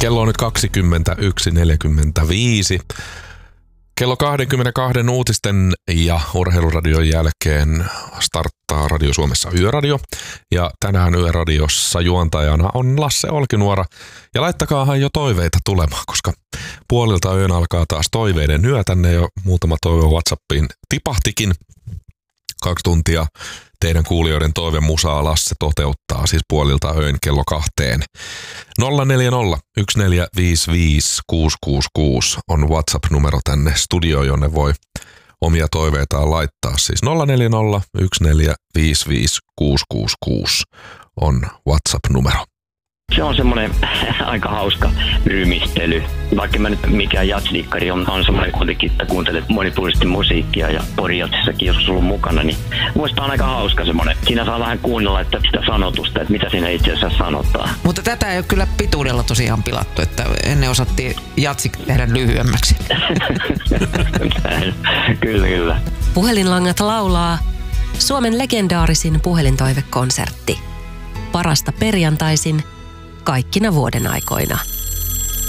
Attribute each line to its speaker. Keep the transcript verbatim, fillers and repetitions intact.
Speaker 1: Kello on nyt kaksikymmentäyksi neljäkymmentäviisi. Kello kaksikymmentäkaksi uutisten ja urheiluradion jälkeen starttaa Radio Suomessa Yöradio. Ja tänään Yöradiossa juontajana on Lasse Olkinuora. Ja laittakaahan jo toiveita tulemaan, koska puolilta yön alkaa taas toiveiden yö. Tänne jo muutama toive WhatsAppiin tipahtikin. Kaksi tuntia teidän kuulijoiden toive musaa Lasse toteuttaa siis puolilta öin kello kahteen. nolla neljä nolla yksi neljä viisi viisi kuusi kuusi kuusi on WhatsApp-numero tänne studioon, jonne voi omia toiveitaan laittaa. Siis nolla neljä nolla yksi neljä viisi viisi kuusi kuusi kuusi on WhatsApp-numero.
Speaker 2: Se on semmoinen aika hauska rymistely. Vaikka mä nyt mikään jazzliikkari on, on semmoinen kuitenkin, että kuuntelet monipuolisesti musiikkia ja porijatsissakin joskus ollut mukana, niin muista on aika hauska semmoinen. Siinä saa vähän kuunnella että sitä sanotusta, että mitä siinä itse asiassa sanotaan.
Speaker 3: Mutta tätä ei ole kyllä pituudella tosiaan pilattu, että ennen osattiin jatsi tehdä lyhyemmäksi.
Speaker 2: Kyllä, kyllä.
Speaker 4: Puhelinlangat laulaa Suomen legendaarisin puhelintoivekonsertti. Parasta perjantaisin kaikkina vuoden aikoina.